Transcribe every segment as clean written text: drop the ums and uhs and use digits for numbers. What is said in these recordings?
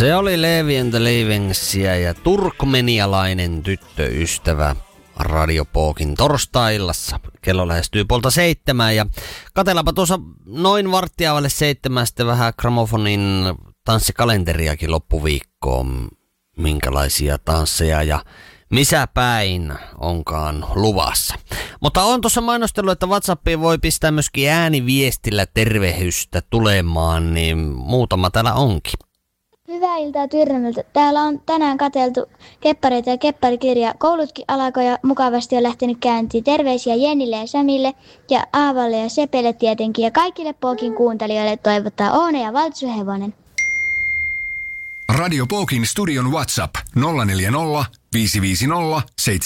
Se oli Levi and the Leavingsia ja turkmenialainen tyttöystävä Radiopookin torstaillassa. Kello lähestyy 6:30 ja katsellaanpa tuossa noin 6:45 sitten vähän Gramofonin tanssikalenteriakin loppuviikkoon. Minkälaisia tansseja ja missä päin onkaan luvassa. Mutta on tuossa mainostellut, että WhatsAppiin voi pistää myöskin ääniviestillä tervehystä tulemaan, niin muutama täällä onkin. Hyvää iltaa Tyrnämöltä. Täällä on tänään katseltu keppareita ja kepparikirja. Koulutkin alkoi ja mukavasti on lähtenyt käyntiin. Terveisiä Jennille ja Samille ja Aavalle ja Sepelle tietenkin. Ja kaikille Pookin kuuntelijoille toivottaa Oone ja Valtsuhevonen. Radio Pookin studion WhatsApp 040 550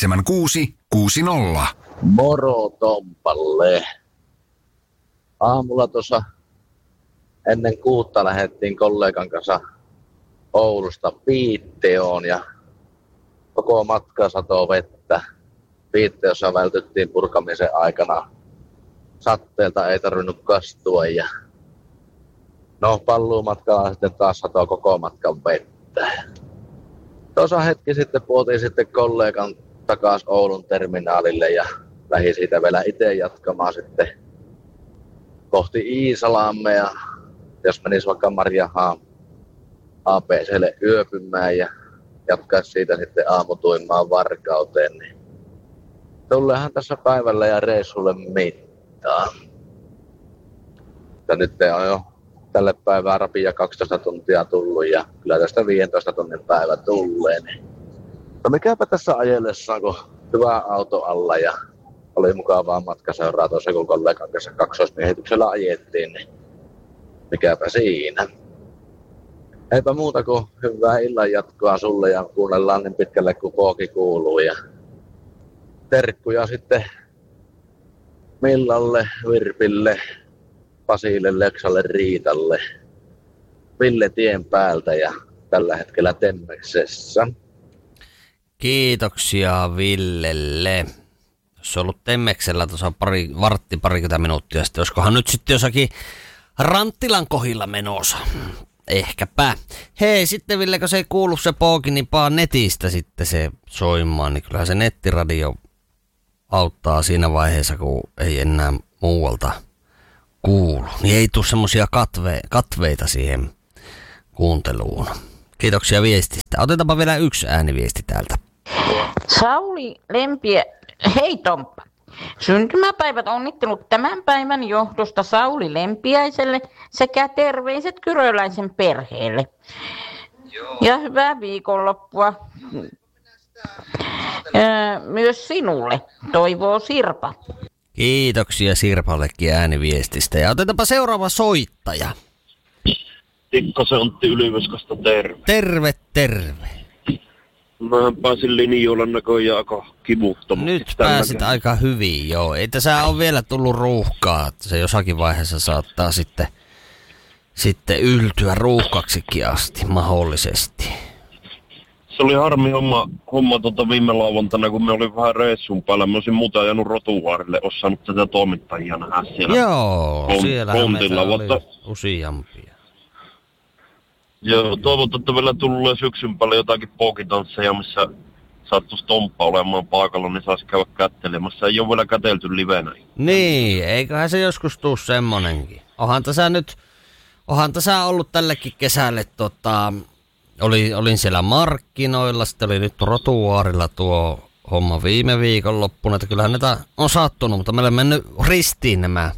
7660. Moro Tompalle. Aamulla tuossa ennen 6 lähdettiin kollegan kanssa Oulusta Piitteoon ja koko matka satoi vettä. Piitteossa vältyttiin purkamisen aikana. Satteelta ei tarvinnut kastua ja paluumatkalla sitten taas satoi koko matkan vettä. Tuossa hetki sitten puotiin sitten kollegan takaisin Oulun terminaalille ja lähdin siitä vielä itse jatkamaan sitten kohti Iisalammea. Jos menisi vaikka Marjahaan APC:lle yöpymään ja jatkaisi siitä sitten aamutuimaan Varkauteen, niin tulleehan tässä päivällä ja reissulle mittaan. Ja nyt on jo tälle päivään rapia 12 tuntia tullut ja kyllä tästä 15 tunnin päivä tulee. Niin. No mikäpä tässä ajellessaan, kun hyvä auto alla ja oli mukavaa matkaseuraa tuossa, kun kollegan kanssa kaksoismiehityksellä ajettiin, niin mikäpä siinä. Eipä muuta kuin hyvää illan jatkoa sulle ja kuunnellaan niin pitkälle kuin Pooki kuuluu. Ja terkkuja sitten Millalle, Virpille, Pasille, Leksalle, Riitalle, Ville tien päältä ja tällä hetkellä Temmeksessä. Kiitoksia Villelle. Se on ollut Temmeksellä tuossa parikymmentä minuuttia sitten. Olisikohan nyt sitten jossakin Ranttilan kohdilla menossa? Ehkäpä. Hei, sitten Ville, kun se ei kuulu se Pooki, niin paa netistä sitten se soimaan. Niin kyllähän se nettiradio auttaa siinä vaiheessa, kun ei enää muualta kuulu. Niin ei tule semmosia katveita siihen kuunteluun. Kiitoksia viestistä. Otetaanpa vielä yksi ääniviesti täältä. Sauli Lempiä. Hei Tomppa. Syntymäpäivät onnittelut tämän päivän johdosta Sauli Lempiäiselle sekä terveiset Kyröläisen perheelle. Joo. Ja hyvää viikonloppua myös sinulle, toivoo Sirpa. Kiitoksia Sirpallekin ääniviestistä ja otetaanpa seuraava soittaja. Tikkosen Antti Yliviskasta, terve. Terve. Mä pääsin linjoilla näköjään aika kivuttomasti. Nyt pääsit aika hyvin, joo. Ei tässä ole vielä tullut ruuhkaa. Se jossakin vaiheessa saattaa sitten yltyä ruuhkaksikin asti, mahdollisesti. Se oli harmi homma viime lauantaina, kun me olin vähän reissun päällä. Mä olisin muuten ajanut Rotuvaarille, ois saanut tätä toimittajia nähdä siellä. Joo, siellä meitä oli useampia. Joo, toivotaan, että vielä tulee syksyn päälle jotakin pookitansseja, missä sattuisi Tomppa olemaan paikalla, niin saisi käydä kättelemässä. Ei ole vielä kätelty livenä. Niin, eiköhän se joskus tuu semmonenkin. Onhan tässä ollut tällekin kesälle, olin siellä markkinoilla, sitten oli nyt Rotuaarilla tuo homma viime viikonloppuna, että kyllähän näitä on sattunut, mutta meillä on mennyt ristiin nämä.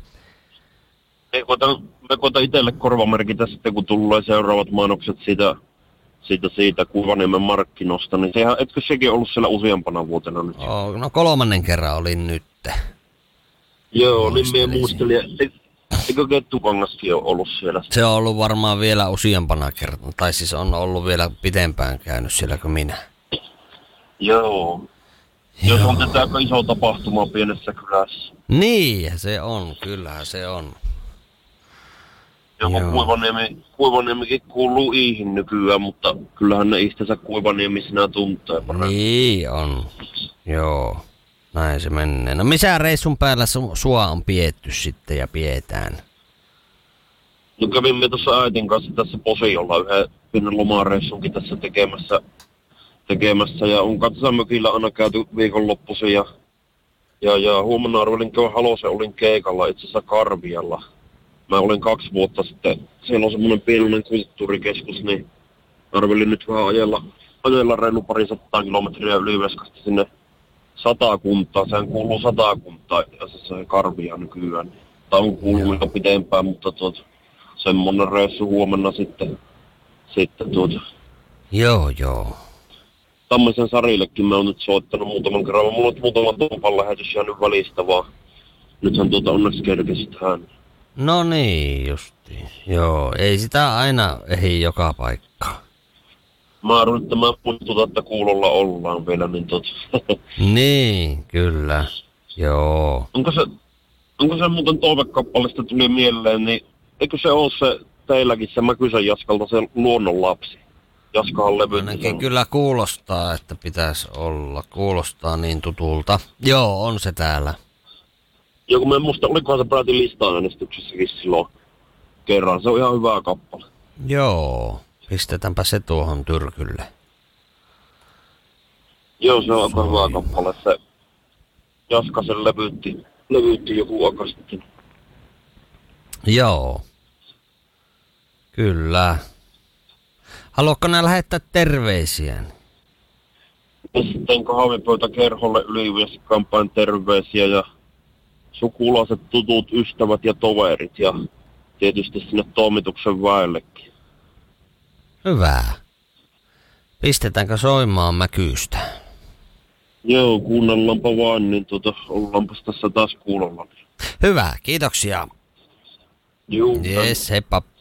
Me koitan itselle korvamerkitä sitten, kun tulee seuraavat mainokset siitä Kuivaniemen markkinosta, niin etkö sekin ollut siellä useampana vuotena nyt? No 3. kerran olin nyt. Joo, niin minä muistelin, eikö Kettukangaskin ole ollut siellä? Se on ollut varmaan vielä useampana kertaa, tai siis on ollut vielä pitempään käynyt siellä kuin minä. Joo. Jos on tätä aika iso tapahtuma pienessä kylässä. Niin, se on, kyllähän se on. Joku Kuivaniemikin kuuluu Iihin nykyään, mutta kyllähän ne itsensä Kuivaniemi sinä tuntee paremmin. Niin on, joo. Näin se menee. No missä reissun päällä sua on pietty sitten ja pietään? No kävimme tuossa äitin kanssa tässä Posiolla yhden pienen lomareissunkin tässä tekemässä ja on katsamökillä aina käyty viikonloppuisin ja huomenna arvelin käydä Halosen, olin keikalla itse asiassa Karvialla. Mä olin 2 vuotta sitten, siellä on semmoinen pienoinen kulttuurikeskus, niin arvelin nyt vähän ajella reilu 200 kilometriä Ylivieskasta sinne Satakuntaan. Sehän kuuluu Satakuntaan ja se Karvia nykyään. Tai on kuullut jo pitempään, mutta semmonen reissu huomenna sitten Joo. Tammisen Sarillekin mä oon nyt soittanut muutaman kerran. Mulla on muutama Tompan lähetys jäänyt välistä vaan. Nythän onneksi kerkesit hän. No niin, justiin. Joo, ei sitä aina ehdi joka paikkaan. Mä arvon, että mä muistutan, että kuulolla ollaan vielä, niin Niin, kyllä. Joo. Onko se muuten toivekappaleesta tuli mieleen, niin eikö se ole se teilläkin se Mäkysen Jaskalta se luonnonlapsi? Jaskahan levytti. Ainakin kyllä kuulostaa, että pitäisi olla. Kuulostaa niin tutulta. Joo, on se täällä. Joku mä en muista, olikohan se peräti lista-äänestyksessäkin silloin kerran. Se on ihan hyvä kappale. Joo, pistetäänpä se tuohon tyrkylle. Joo, se on aika hyvä kappale. Se Jaskasen levytti joku aika sitten. Joo. Kyllä. Haluatko nää lähettää terveisiä? Sitten kahvipöytäkerholle Ylivieskan päin terveisiä ja sukulaiset, tutut, ystävät ja toverit ja tietysti sinne toimituksen väellekin. Hyvä. Pistetäänkö soimaan Mäkystä? Joo, kuunnellaanpa vaan, niin ollaanpas tässä taas kuulolla. Hyvä, kiitoksia. Juu. Jes, heippa.